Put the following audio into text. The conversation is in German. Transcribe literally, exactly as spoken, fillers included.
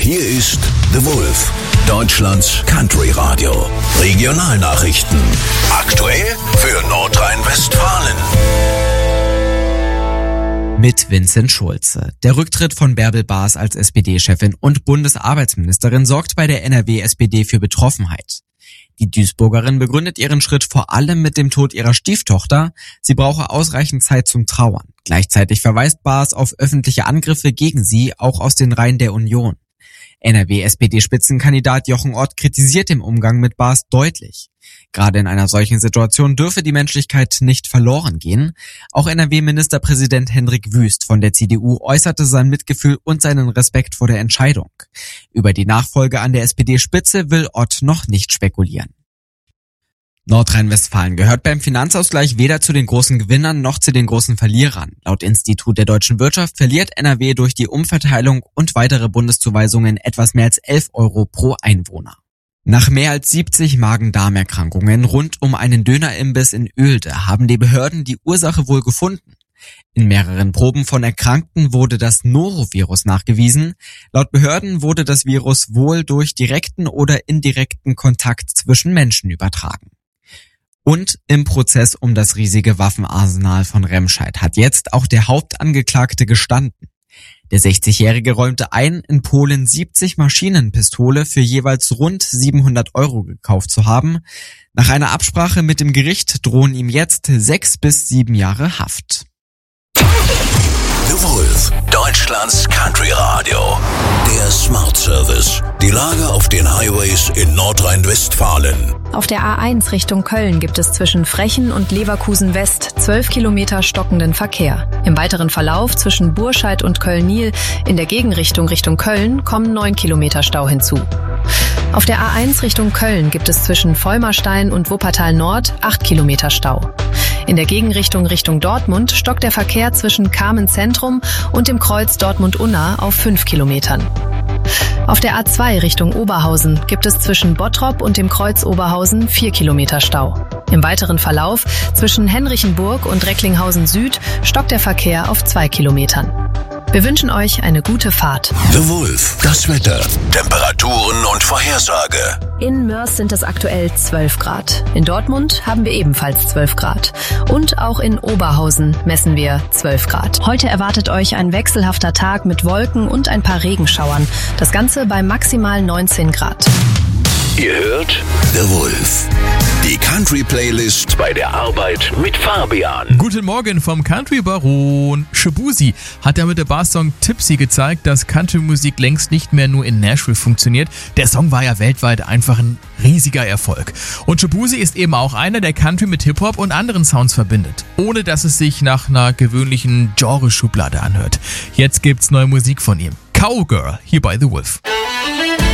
Hier ist The Wolf, Deutschlands Country Radio. Regionalnachrichten. Aktuell für Nordrhein-Westfalen. Mit Vincent Schulze. Der Rücktritt von Bärbel Baas als S P D-Chefin und Bundesarbeitsministerin sorgt bei der N R W-S P D für Betroffenheit. Die Duisburgerin begründet ihren Schritt vor allem mit dem Tod ihrer Stieftochter. Sie brauche ausreichend Zeit zum Trauern. Gleichzeitig verweist Baas auf öffentliche Angriffe gegen sie, auch aus den Reihen der Union. N R W-S P D-Spitzenkandidat Jochen Ott kritisiert den Umgang mit Baas deutlich. Gerade in einer solchen Situation dürfe die Menschlichkeit nicht verloren gehen. Auch N R W-Ministerpräsident Hendrik Wüst von der C D U äußerte sein Mitgefühl und seinen Respekt vor der Entscheidung. Über die Nachfolge an der S P D-Spitze will Ott noch nicht spekulieren. Nordrhein-Westfalen gehört beim Finanzausgleich weder zu den großen Gewinnern noch zu den großen Verlierern. Laut Institut der deutschen Wirtschaft verliert N R W durch die Umverteilung und weitere Bundeszuweisungen etwas mehr als elf Euro pro Einwohner. Nach mehr als siebzig Magen-Darm-Erkrankungen rund um einen Dönerimbiss in Oelde haben die Behörden die Ursache wohl gefunden. In mehreren Proben von Erkrankten wurde das Norovirus nachgewiesen. Laut Behörden wurde das Virus wohl durch direkten oder indirekten Kontakt zwischen Menschen übertragen. Und im Prozess um das riesige Waffenarsenal von Remscheid hat jetzt auch der Hauptangeklagte gestanden. Der sechzigjährige räumte ein, in Polen siebzig Maschinenpistole für jeweils rund siebenhundert Euro gekauft zu haben. Nach einer Absprache mit dem Gericht drohen ihm jetzt sechs bis sieben Jahre Haft. The Wolf, Deutschlands Country Radio. Der Smart Service. Die Lage auf den Highways in Nordrhein-Westfalen. Auf der A eins Richtung Köln gibt es zwischen Frechen und Leverkusen West zwölf Kilometer stockenden Verkehr. Im weiteren Verlauf zwischen Burscheid und Köln-Niel in der Gegenrichtung Richtung Köln kommen neun Kilometer Stau hinzu. Auf der A eins Richtung Köln gibt es zwischen Vollmerstein und Wuppertal Nord acht Kilometer Stau. In der Gegenrichtung Richtung Dortmund stockt der Verkehr zwischen Kamen Zentrum und dem Kreuz Dortmund-Unna auf fünf Kilometern. Auf der A zwei Richtung Oberhausen gibt es zwischen Bottrop und dem Kreuz Oberhausen vier Kilometer Stau. Im weiteren Verlauf zwischen Henrichenburg und Recklinghausen Süd stockt der Verkehr auf zwei Kilometern. Wir wünschen euch eine gute Fahrt. The Wolf, das Wetter, Temperaturen und Vorhersage. In Mörs sind es aktuell zwölf Grad. In Dortmund haben wir ebenfalls zwölf Grad. Und auch in Oberhausen messen wir zwölf Grad. Heute erwartet euch ein wechselhafter Tag mit Wolken und ein paar Regenschauern. Das Ganze bei maximal neunzehn Grad. Ihr hört The Wolf. Die Country-Playlist bei der Arbeit mit Fabian. Guten Morgen vom Country-Baron. Shaboozey hat ja mit der Barsong Tipsy gezeigt, dass Country-Musik längst nicht mehr nur in Nashville funktioniert. Der Song war ja weltweit einfach ein riesiger Erfolg. Und Shaboozey ist eben auch einer, der Country mit Hip-Hop und anderen Sounds verbindet, ohne dass es sich nach einer gewöhnlichen Genre-Schublade anhört. Jetzt gibt's neue Musik von ihm. Cowgirl, hier bei The Wolf.